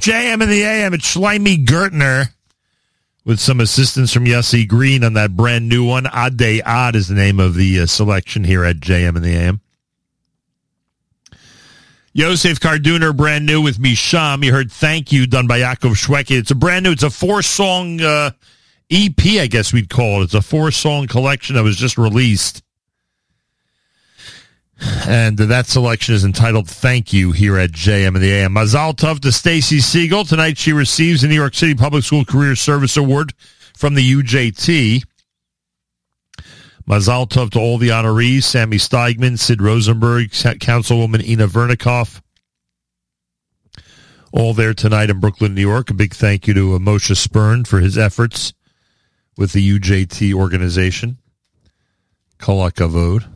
JM in the AM. It's Shlomi Gertner with some assistance from Yossi Green on that brand new one. Adei Ad is the name of the selection here at JM in the AM. Yosef Karduner, brand new with Misham. You heard Thank You, done by Yaakov Shweki. It's a brand new, it's a 4-song EP, I guess we'd call it. It's a 4-song collection that was just released. And that selection is entitled Thank You here at JM in the AM. Mazal Tov to Stacy Siegel. Tonight she receives the New York City Public School Career Service Award from the UJT. Mazal Tov to all the honorees, Sammy Steigman, Sid Rosenberg, Councilwoman Ina Vernikoff. All there tonight in Brooklyn, New York. A big thank you to Moshe Spern for his efforts with the UJT organization. Kol HaKavod.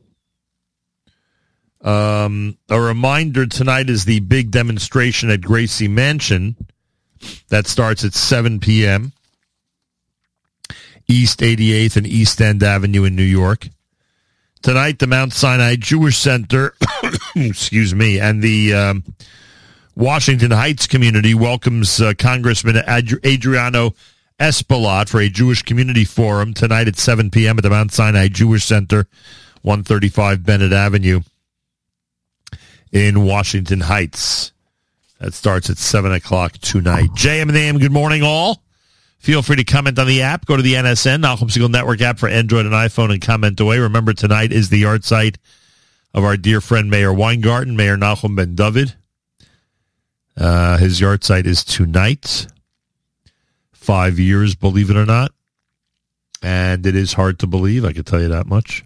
A reminder, tonight is the big demonstration at Gracie Mansion. That starts at 7 p.m. East 88th and East End Avenue in New York. Tonight, the Mount Sinai Jewish Center, excuse me, and the Washington Heights community welcomes Congressman Adriano Espaillat for a Jewish Community Forum tonight at 7 p.m. at the Mount Sinai Jewish Center, 135 Bennett Avenue in Washington Heights. That starts at 7 o'clock tonight. JM and the AM, good morning, all. Feel free to comment on the app. Go to the NSN, Nachum Segal Network app for Android and iPhone, and comment away. Remember, tonight is the yard site of our dear friend Mayor Weingarten, Mayor Nachum Ben David. His yard site is tonight. 5 years, believe it or not. And it is hard to believe, I can tell you that much.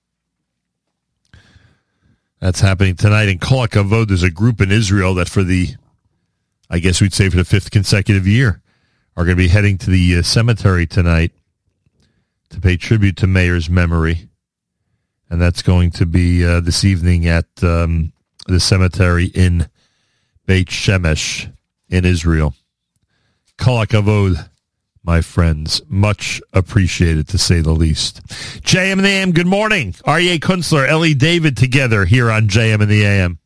That's happening tonight. In Kol HaKavod, there's a group in Israel that for the, I guess we'd say for the 5th consecutive year, are going to be heading to the cemetery tonight to pay tribute to Mayor's memory. And that's going to be this evening at the cemetery in Beit Shemesh in Israel. Kol HaKavod, my friends. Much appreciated, to say the least. JM and the AM, good morning. Aryeh Kunstler, Ellie David together here on JM and the AM.